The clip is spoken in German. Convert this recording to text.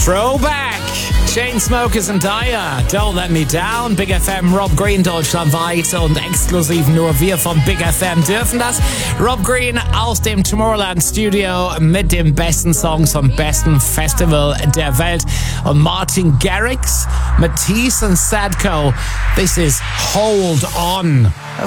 Throwback. Chainsmokers and Dyer, Don't Let Me Down. Big FM, Rob Green deutschlandweit und exklusiv nur wir von Big FM dürfen das. Rob Green aus dem Tomorrowland Studio mit den besten Songs vom besten Festival der Welt. Und Martin Garrix mit Tease and Sadko. This is Hold On.